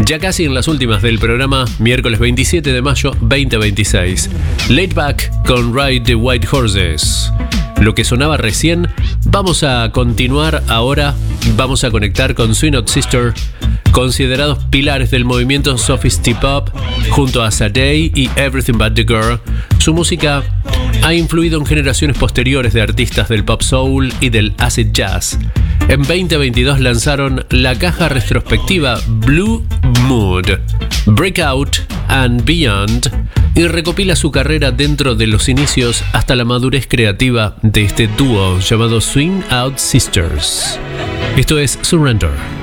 Ya casi en las últimas del programa, miércoles 27 de mayo 2026. Laid Back con Ride the White Horses. Lo que sonaba recién, vamos a continuar ahora, vamos a conectar con Swing Out Sister, considerados pilares del movimiento Sophisti Pop, junto a Sade y Everything But The Girl. Su música ha influido en generaciones posteriores de artistas del pop soul y del acid jazz. En 2022 lanzaron la caja retrospectiva Blue Mood, Breakout and Beyond, y recopila su carrera dentro de los inicios hasta la madurez creativa de este dúo llamado Swing Out Sisters. Esto es Surrender.